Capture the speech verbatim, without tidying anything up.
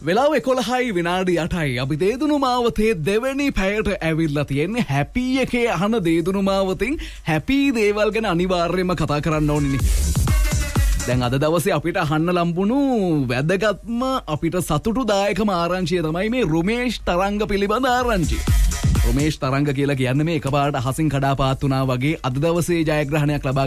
වෙලාව එකොළහයි විනාඩි අටයි. අපි දේදුණු මාවතේ දෙවැනි පැයට ඇවිල්ලා තියෙන්නේ. හැපි එකේ අහන දේදුණු මාවතින් හැපි දේවල් ගැන අනිවාර්යයෙන්ම කතා කරන්න ඕනිනේ. දැන් අද දවසේ අපිට අහන්න ලම්බුණු වැදගත්ම අපිට සතුටුදායකම ආරංචිය තමයි මේ රුමේෂ් තරංග පිළිබඳ ආරංචිය. රුමේෂ් තරංග කියලා කියන්නේ මේ එකපාරට අහසින් කඩාපාත් වුණා වගේ අද දවසේ ජයග්‍රහණයක් ලබා